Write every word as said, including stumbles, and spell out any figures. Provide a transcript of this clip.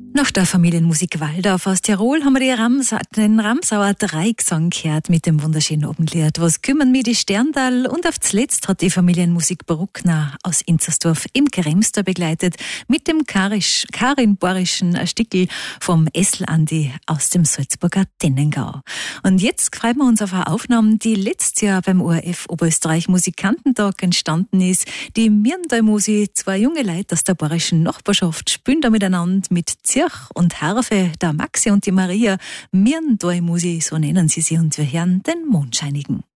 Nach der Familienmusik Waldorf aus Tirol haben wir die Rams, den Ramsauer Dreigesang gehört mit dem wunderschönen Abendlied Was kümmern mich die Sterndal, und auf zuletzt hat die Familienmusik Bruckner aus Inzersdorf im Kremstor begleitet mit dem Karisch, Karin-Borischen Stickel vom Essl Andi aus dem Salzburger Tennengau. Und jetzt freuen wir uns auf eine Aufnahme, die letztes Jahr beim O R F Oberösterreich Musikantentag entstanden ist. Die Mirndal-Musi, zwei junge Leute aus der bayerischen Nachbarschaft, spielen da miteinander mit Zirch und Harfe, der Maxi und die Maria. Mirndal-Musi, so nennen sie sie, und wir hören den Mondscheinigen.